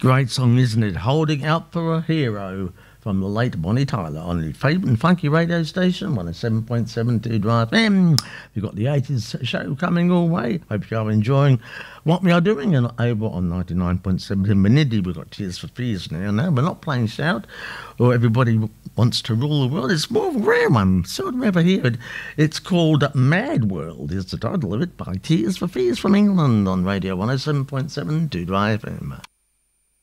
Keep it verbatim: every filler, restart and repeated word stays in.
Great song, isn't it? Holding Out for a Hero from the late Bonnie Tyler on the favourite and funky radio station, one oh seven point seven two Drive F M. You've got the eighties show coming all way. Hope you are enjoying what we are doing. And over on ninety-nine point seven in Menindee, we've got Tears for Fears now. No, we're not playing Shout or Everybody Wants to Rule the World. It's more of a rare one. Seldom ever hear it. It's called Mad World, is the title of it, by Tears for Fears from England on Radio one oh seven point seven two Drive F M.